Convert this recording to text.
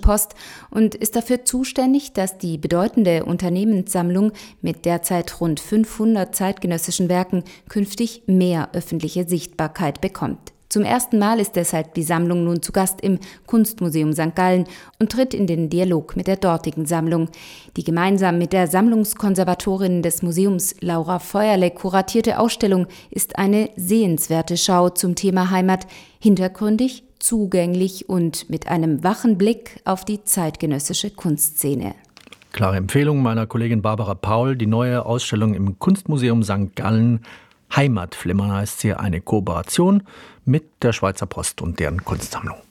Post und ist dafür zuständig, dass die bedeutende Unternehmenssammlung mit derzeit rund 500 zeitgenössischen Werken künftig mehr öffentliche Sichtbarkeit bekommt. Zum ersten Mal ist deshalb die Sammlung nun zu Gast im Kunstmuseum St. Gallen und tritt in den Dialog mit der dortigen Sammlung. Die gemeinsam mit der Sammlungskonservatorin des Museums Laura Feuerle kuratierte Ausstellung ist eine sehenswerte Schau zum Thema Heimat, hintergründig, zugänglich und mit einem wachen Blick auf die zeitgenössische Kunstszene. Klare Empfehlung meiner Kollegin Barbara Paul, die neue Ausstellung im Kunstmuseum St. Gallen. Heimatflimmern heißt sie, eine Kooperation mit der Schweizer Post und deren Kunstsammlung.